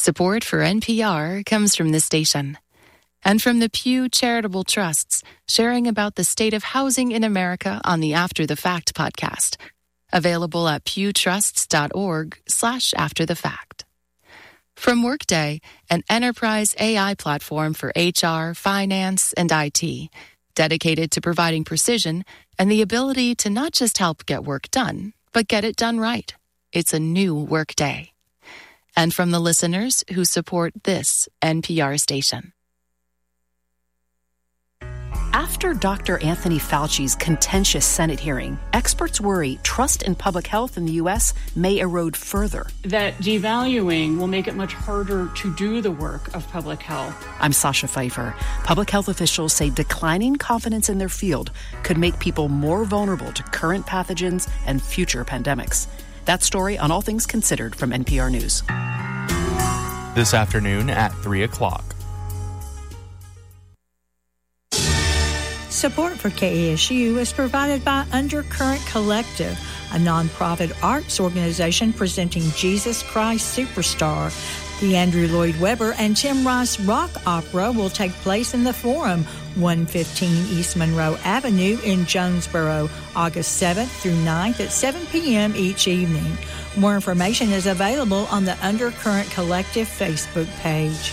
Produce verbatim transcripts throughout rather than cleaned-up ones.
Support for N P R comes from this station and from the Pew Charitable Trusts, sharing about the state of housing in America on the After the Fact podcast, available at pewtrusts.org slash after the fact. From Workday, an enterprise A I platform for H R, finance, and I T, dedicated to providing precision and the ability to not just help get work done, but get it done right. It's a new Workday. And from the listeners who support this N P R station. After Doctor Anthony Fauci's contentious Senate hearing, experts worry trust in public health in the U S may erode further. That devaluing will make it much harder to do the work of public health. I'm Sasha Pfeiffer. Public health officials say declining confidence in their field could make people more vulnerable to current pathogens and future pandemics. That story on All Things Considered from N P R News. This afternoon at three o'clock. Support for K A S U is provided by Undercurrent Collective, a nonprofit arts organization presenting Jesus Christ Superstar. The Andrew Lloyd Webber and Tim Rice Rock Opera will take place in the Forum, one fifteen East Monroe Avenue in Jonesboro, August seventh through ninth at seven p.m. each evening. More information is available on the Undercurrent Collective Facebook page.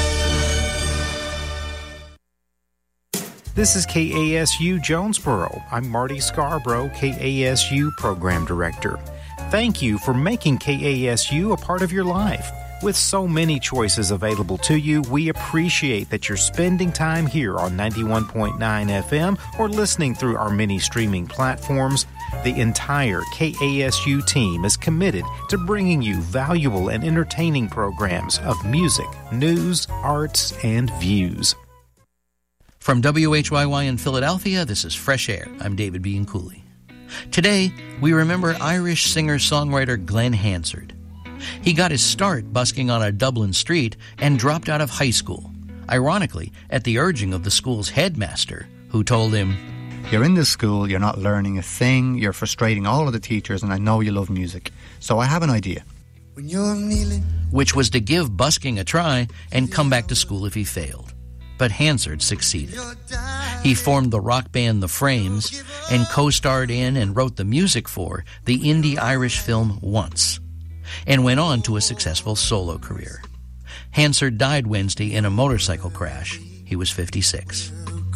This is K A S U Jonesboro. I'm Marty Scarborough, K A S U Program Director. Thank you for making K A S U a part of your life. With so many choices available to you, we appreciate that you're spending time here on ninety-one point nine F M or listening through our many streaming platforms. The entire K A S U team is committed to bringing you valuable and entertaining programs of music, news, arts, and views. From W H Y Y in Philadelphia, this is Fresh Air. I'm David Bianculli. Today, we remember Irish singer-songwriter Glenn Hansard. He got his start busking on a Dublin street and dropped out of high school, ironically, at the urging of the school's headmaster, who told him, "You're in this school, you're not learning a thing, you're frustrating all of the teachers, and I know you love music. So I have an idea." When you're kneeling, which was to give busking a try and come back to school if he failed. But Hansard succeeded. He formed the rock band The Frames and co-starred in and wrote the music for the indie Irish film Once, and went on to a successful solo career. Hansard died Wednesday in a motorcycle crash. He was fifty-six.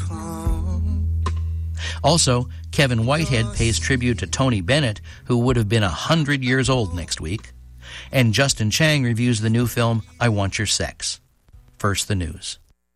Also, Kevin Whitehead pays tribute to Tony Bennett, who would have been one hundred years old next week. And Justin Chang reviews the new film I Want Your Sex. First, the news.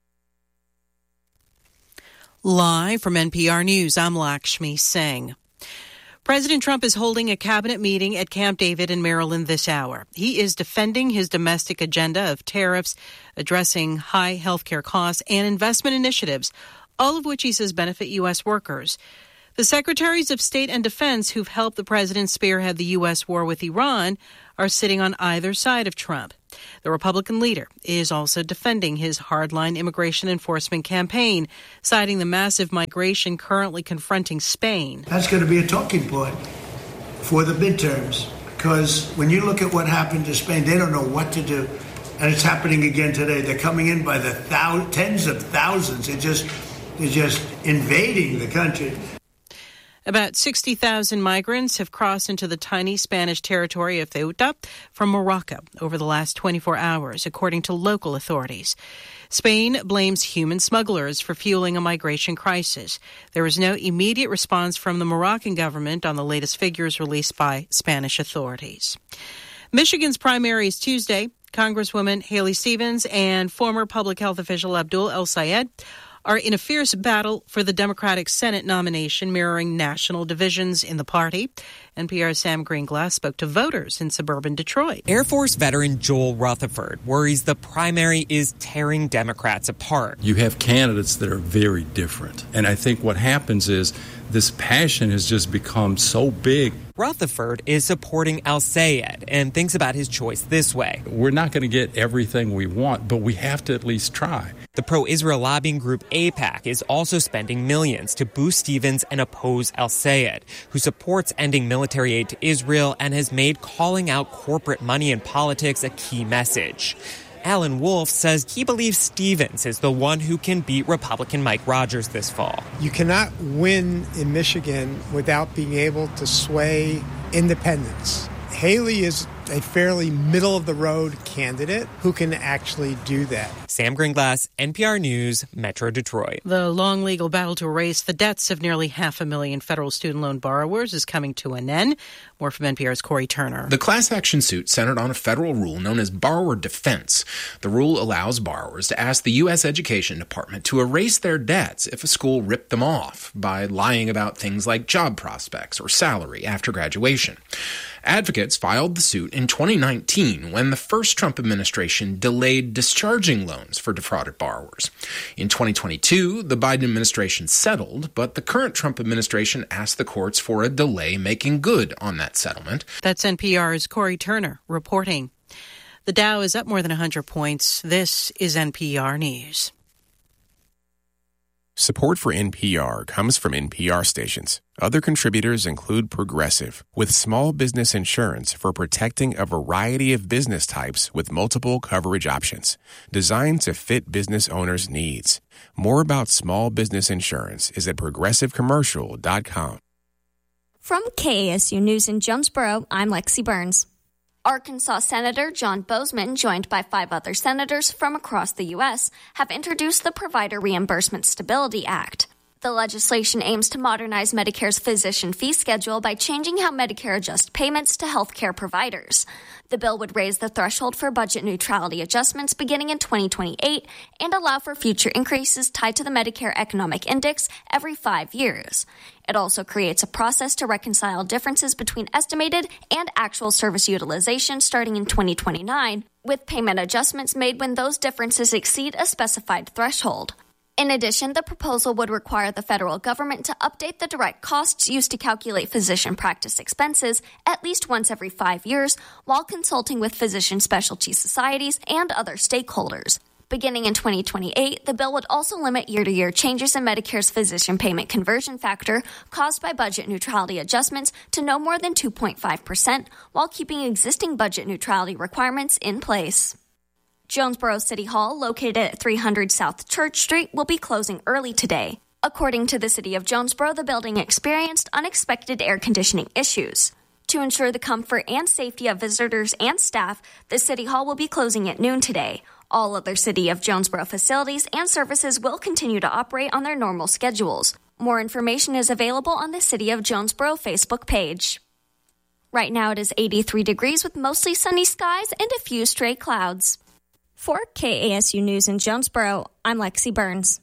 Live from N P R News, I'm Lakshmi Singh. President Trump is holding a cabinet meeting at Camp David in Maryland this hour. He is defending his domestic agenda of tariffs, addressing high health care costs, and investment initiatives, all of which he says benefit U S workers. The secretaries of state and defense who've helped the president spearhead the U S war with Iran are sitting on either side of Trump. The Republican leader is also defending his hardline immigration enforcement campaign, citing the massive migration currently confronting Spain. That's going to be a talking point for the midterms, because when you look at what happened to Spain, they don't know what to do. And it's happening again today. They're coming in by the thou- tens of thousands. It just, they're just invading the country. About sixty thousand migrants have crossed into the tiny Spanish territory of Ceuta from Morocco over the last twenty-four hours, according to local authorities. Spain blames human smugglers for fueling a migration crisis. There was no immediate response from the Moroccan government on the latest figures released by Spanish authorities. Michigan's primary is Tuesday. Congresswoman Haley Stevens and former public health official Abdul El-Sayed are in a fierce battle for the Democratic Senate nomination, mirroring national divisions in the party. N P R's Sam Greenglass spoke to voters in suburban Detroit. Air Force veteran Joel Rutherford worries the primary is tearing Democrats apart. You have candidates that are very different. And I think what happens is this passion has just become so big. Rutherford is supporting El-Sayed and thinks about his choice this way. We're not going to get everything we want, but we have to at least try. The pro-Israel lobbying group AIPAC is also spending millions to boost Stevens and oppose El-Sayed, who supports ending military aid to Israel and has made calling out corporate money in politics a key message. Alan Wolf says he believes Stevens is the one who can beat Republican Mike Rogers this fall. You cannot win in Michigan without being able to sway independents. Haley is a fairly middle-of-the-road candidate who can actually do that. Sam Gringlass, N P R News, Metro Detroit. The long legal battle to erase the debts of nearly half a million federal student loan borrowers is coming to an end. More from N P R's Corey Turner. The class action suit centered on a federal rule known as borrower defense. The rule allows borrowers to ask the U S Education Department to erase their debts if a school ripped them off by lying about things like job prospects or salary after graduation. Advocates filed the suit in twenty nineteen when the first Trump administration delayed discharging loans for defrauded borrowers. In twenty twenty-two, the Biden administration settled, but the current Trump administration asked the courts for a delay making good on that settlement. That's N P R's Corey Turner reporting. The Dow is up more than one hundred points. This is N P R News. Support for N P R comes from N P R stations. Other contributors include Progressive, with small business insurance for protecting a variety of business types with multiple coverage options, designed to fit business owners' needs. More about small business insurance is at progressive commercial dot com. From K A S U News in Jonesboro, I'm Lexi Burns. Arkansas Senator John Bozeman, joined by five other senators from across the U S, have introduced the Provider Reimbursement Stability Act. The legislation aims to modernize Medicare's physician fee schedule by changing how Medicare adjusts payments to healthcare providers. The bill would raise the threshold for budget neutrality adjustments beginning in twenty twenty-eight and allow for future increases tied to the Medicare Economic Index every five years. It also creates a process to reconcile differences between estimated and actual service utilization starting in twenty twenty-nine, with payment adjustments made when those differences exceed a specified threshold. In addition, the proposal would require the federal government to update the direct costs used to calculate physician practice expenses at least once every five years while consulting with physician specialty societies and other stakeholders. Beginning in twenty twenty-eight, the bill would also limit year-to-year changes in Medicare's physician payment conversion factor caused by budget neutrality adjustments to no more than two point five percent while keeping existing budget neutrality requirements in place. Jonesboro City Hall, located at three hundred South Church Street, will be closing early today. According to the City of Jonesboro, the building experienced unexpected air conditioning issues. To ensure the comfort and safety of visitors and staff, the City Hall will be closing at noon today. All other City of Jonesboro facilities and services will continue to operate on their normal schedules. More information is available on the City of Jonesboro Facebook page. Right now it is eighty-three degrees with mostly sunny skies and a few stray clouds. For K A S U News in Jonesboro, I'm Lexi Burns.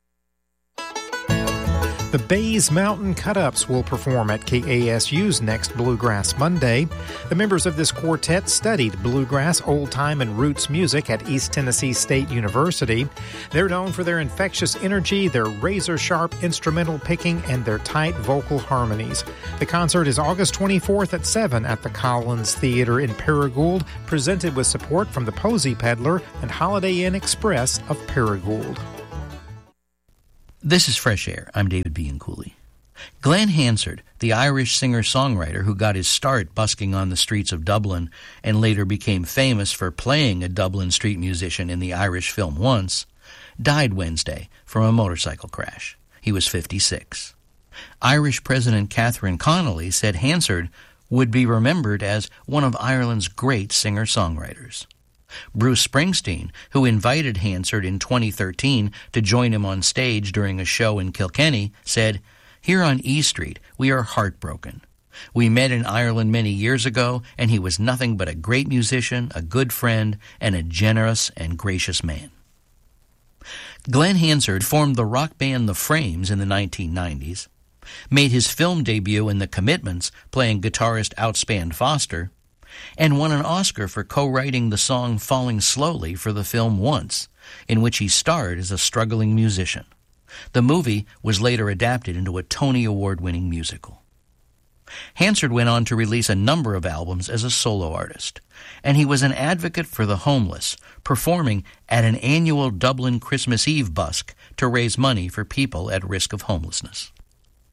The Bays Mountain Cut-Ups will perform at K A S U's next Bluegrass Monday. The members of this quartet studied bluegrass, old-time, and roots music at East Tennessee State University. They're known for their infectious energy, their razor-sharp instrumental picking, and their tight vocal harmonies. The concert is August twenty-fourth at seven at the Collins Theater in Paragould, presented with support from the Posey Peddler and Holiday Inn Express of Paragould. This is Fresh Air. I'm David Bianculli. Glenn Hansard, the Irish singer-songwriter who got his start busking on the streets of Dublin and later became famous for playing a Dublin street musician in the Irish film Once, died Wednesday from a motorcycle crash. He was fifty-six. Irish President Catherine Connolly said Hansard would be remembered as one of Ireland's great singer-songwriters. Bruce Springsteen, who invited Hansard in twenty thirteen to join him on stage during a show in Kilkenny, said, "Here on E Street, we are heartbroken. We met in Ireland many years ago, and he was nothing but a great musician, a good friend, and a generous and gracious man." Glenn Hansard formed the rock band The Frames in the nineteen nineties, made his film debut in The Commitments playing guitarist Outspan Foster, and won an Oscar for co-writing the song Falling Slowly for the film Once, in which he starred as a struggling musician. The movie was later adapted into a Tony Award-winning musical. Hansard went on to release a number of albums as a solo artist, and he was an advocate for the homeless, performing at an annual Dublin Christmas Eve busk to raise money for people at risk of homelessness.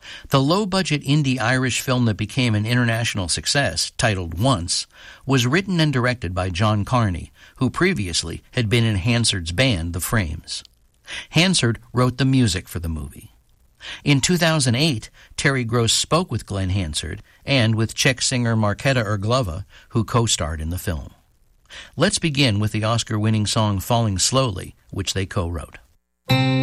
The low-budget indie Irish film that became an international success, titled Once, was written and directed by John Carney, who previously had been in Hansard's band, The Frames. Hansard wrote the music for the movie. In two thousand eight, Terry Gross spoke with Glenn Hansard and with Czech singer Markéta Irglová, who co-starred in the film. Let's begin with the Oscar-winning song Falling Slowly, which they co-wrote.